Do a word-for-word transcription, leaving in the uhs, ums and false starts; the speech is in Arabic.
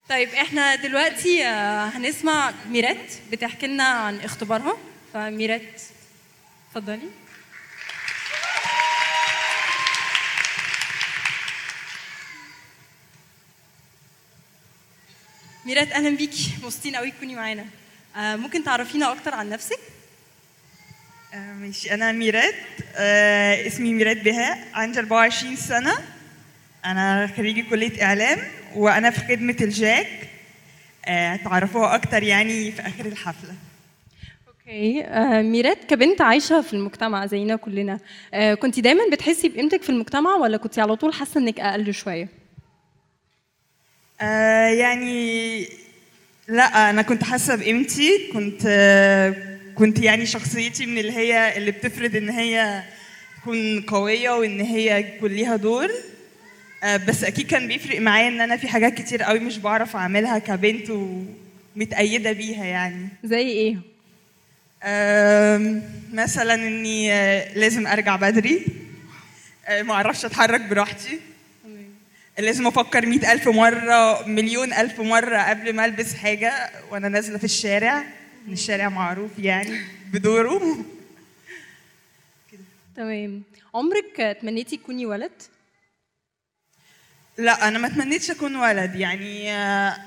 طيب احنا دلوقتي آه، هنسمع ميرات بتحكي لنا عن اختبارها. فميرات اتفضلي. ميرات اهلا بيكي، مبسوطين قوي تكوني معانا. آه، ممكن تعرفينا اكتر عن نفسك؟ آه، ماشي. أنا ميرات، آه، اسمي ميرات بهاء، عندي أربعة وعشرين سنة. أنا خريجة كلية إعلام وأنا في خدمة الجاك. آه، تعرفوها أكتر يعني في آخر الحفلة. اوكي. آه، ميرات كبنت عايشه في المجتمع زينا كلنا، آه، كنتي دايما بتحسي بقيمتك في المجتمع ولا كنتي على طول حاسه انك اقل شويه؟ آه، يعني لا، أنا كنت حاسة بقيمتي. كنت آه، كنت يعني شخصيتي من اللي هي اللي بتفرض إن هي تكون قوية وإن هي يكون ليها دور. آه، بس اكيد كان بيفرق معايا ان انا في حاجات كتير قوي مش بعرف اعملها كبنت ومتأيدة بيها يعني. زي ايه؟ آم، مثلا اني آه، لازم ارجع بدري، آه، ما اعرفش اتحرك براحتي، لازم افكر مئة الف مرة مليون الف مرة قبل ما البس حاجة وانا نازلة في الشارع. إن الشارع معروف يعني بدوره. تمام. عمرك آه، تمنيتي تكوني ولد؟ لا، انا ما تمنيتش اكون ولد يعني. آه،